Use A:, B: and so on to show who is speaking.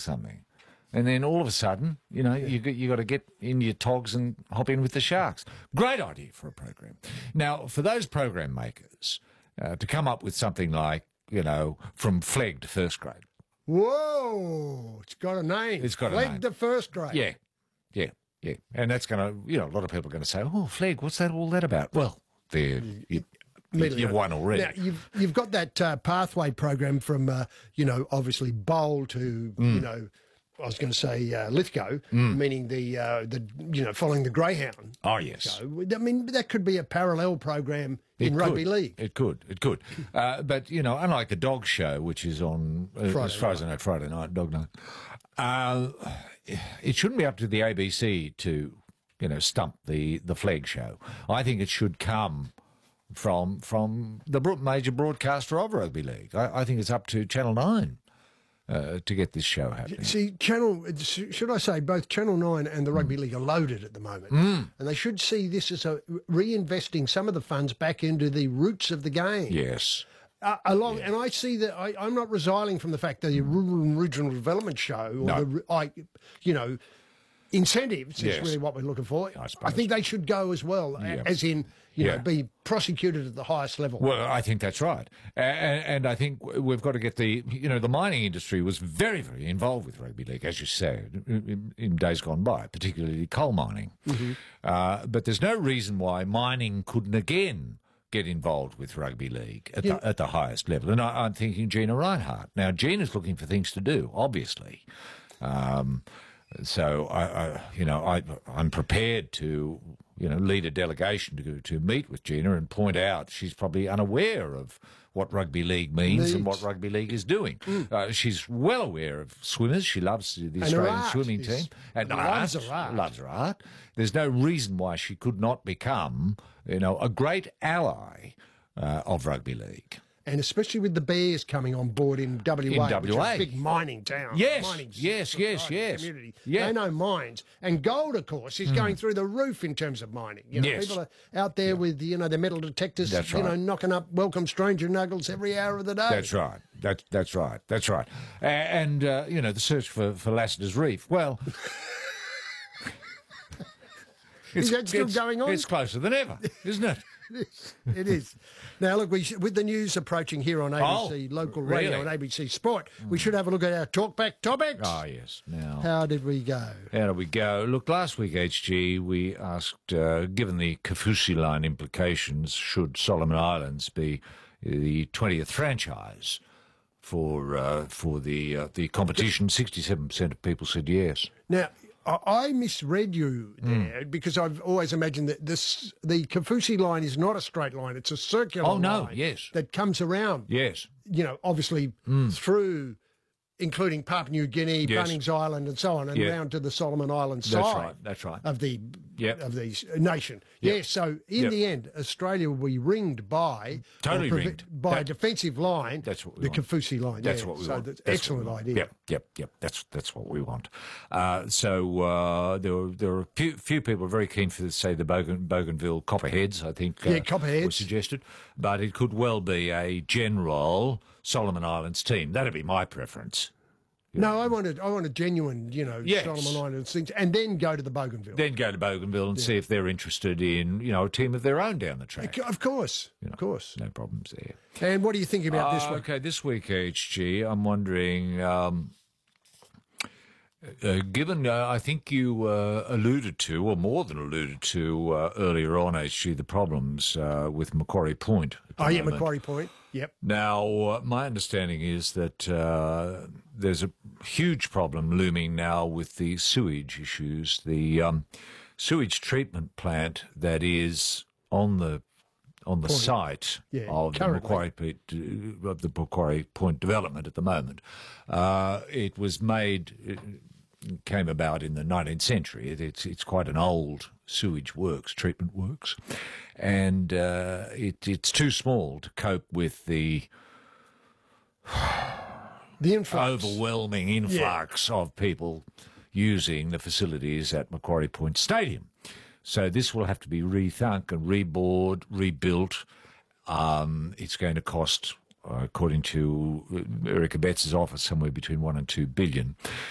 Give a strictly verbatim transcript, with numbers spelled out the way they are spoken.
A: something. And then all of a sudden, you know, yeah. you you got to get in your togs and hop in with the Sharks. Great idea for a program. Now, for those program makers uh, to come up with something like, you know, from Flegg to first grade.
B: Whoa! It's got a name.
A: It's got
B: Flegg
A: a name.
B: to first grade.
A: Yeah, yeah, yeah. And that's going to, you know, a lot of people are going to say, oh, Flegg, what's that all that about? Well, there, you, you've won already.
B: Now, you've, you've got that uh, pathway program from, uh, you know, obviously Bowl to,
A: Mm.
B: you know, I was going to say uh, Lithgow,
A: Mm.
B: meaning the, uh, the you know, following the Greyhound.
A: Oh, yes.
B: So, I mean, that could be a parallel program
A: It
B: in
A: could.
B: rugby league.
A: It could. It could. Uh, but, you know, unlike the dog show, which is on, uh,
B: Friday
A: as far as I know, Friday night, dog night, uh, it shouldn't be up to the A B C to, you know, stump the, the Flegg show. I think it should come from from the bro- major broadcaster of rugby league. I, I think it's up to Channel nine. Uh, to get this show happening.
B: See, Channel, should I say, both Channel nine and the Rugby mm. League are loaded at the moment.
A: Mm.
B: And they should see this as a reinvesting some of the funds back into the roots of the game.
A: Yes.
B: Uh, along,
A: yeah.
B: And I see that I, I'm not resiling from the fact that the Rural and Regional Development Show, or
A: no.
B: the, I, you know, incentives
A: yes.
B: is really what we're looking for.
A: I,
B: I think they should go as well,
A: yeah.
B: as in, you
A: yeah.
B: know, be prosecuted at the highest level.
A: Well, I think that's right. And, and I think we've got to get the, you know, the mining industry was very, very involved with rugby league, as you said, in, in days gone by, particularly coal mining.
B: Mm-hmm.
A: Uh, but there's no reason why mining couldn't again get involved with rugby league at,
B: yeah.
A: the, at the highest level. And I, I'm thinking Gina Reinhardt. Now, Gina's looking for things to do, obviously. Um, so, I, I, you know, I, I'm prepared to, you know, lead a delegation to to meet with Gina and point out she's probably unaware of what rugby league means
B: Needs.
A: and what rugby league is doing. Mm. Uh, she's well aware of swimmers. She loves the Australian swimming
B: is,
A: team. And
B: loves
A: art,
B: her art.
A: Loves her art. There's no reason why she could not become, you know, a great ally uh, of rugby league.
B: And especially with the Bears coming on board in W A,
A: In W A.
B: which is a big mining town.
A: Yes,
B: mining
A: yes, yes, yes.
B: Community.
A: Yeah.
B: They know mines. And gold, of course, is mm. going through the roof in terms of mining. You know,
A: yes.
B: people are out there yeah. with, you know, their metal detectors,
A: that's
B: you
A: right.
B: know, knocking up welcome stranger nuggets every hour of the day.
A: That's right. That's, that's right. That's right. Uh, and, uh, you know, the search for, for Lassiter's Reef, well...
B: Is that still
A: it's,
B: going on?
A: It's closer than ever, isn't it?
B: It is. It is. Now, look, we sh- with the news approaching here on A B C
A: oh,
B: Local
A: really?
B: Radio and A B C Sport, mm. we should have a look at our talkback topics.
A: Oh, yes. Now,
B: how did we go?
A: How did we go? Look, last week, H G, we asked, uh, given the Kaufusi line implications, should Solomon Islands be the twentieth franchise for uh, for the uh, the competition? sixty-seven percent of people said yes.
B: Now, I misread you there mm. because I've always imagined that this the Kaufusi line is not a straight line; it's a circular
A: oh, no,
B: line
A: yes.
B: that comes around.
A: Yes,
B: you know, obviously mm. through, including Papua New Guinea,
A: yes.
B: Bunnings Island, and so on, and
A: yeah.
B: round to the Solomon Islands
A: that's
B: side.
A: Right. That's right.
B: Of the
A: yep.
B: of the nation.
A: Yep.
B: Yes. So in
A: yep.
B: the end, Australia will be ringed by
A: totally
B: previ-
A: ringed
B: by
A: that,
B: a defensive line.
A: That's what we
B: the
A: want.
B: Kaufusi line.
A: That's
B: yeah.
A: what we
B: so
A: want.
B: That's
A: that's
B: excellent idea.
A: Yep, yep, yep. That's that's what we want. Uh, so uh, there were there were a few, few people very keen for say the Bogan, Bougainville Copperheads. I think uh,
B: yeah, Copperheads
A: was suggested, but it could well be a general Solomon Islands team. That'd be my preference.
B: No, I wanted I want a genuine, you know,
A: yes.
B: Solomon Islands things, and then go to the Bougainville.
A: Then go to Bougainville and yeah. see if they're interested in, you know, a team of their own down the track.
B: Of course,
A: you know,
B: of course.
A: No problems there.
B: And what are you thinking about
A: uh,
B: this week?
A: Okay, this week, H G, I'm wondering, um, uh, given, uh, I think you uh, alluded to, or more than alluded to uh, earlier on, H G, the problems uh, with Macquarie Point.
B: Oh, yeah,
A: moment.
B: Macquarie Point. Yep.
A: Now, uh, my understanding is that uh, there's a huge problem looming now with the sewage issues. The um, sewage treatment plant that is on the on the
B: Point.
A: site
B: yeah,
A: of the Macquarie Point, uh, of the Macquarie Point development at the moment, uh, it was made. It, came about in the nineteenth century. It, it's it's quite an old sewage works, treatment works, and uh, it, it's too small to cope with the
B: the influx.
A: overwhelming influx yeah. of people using the facilities at Macquarie Point Stadium. So this will have to be rethunk and rebored, rebuilt. Um, it's going to cost, according to Erica Betts' office, somewhere between one and two billion.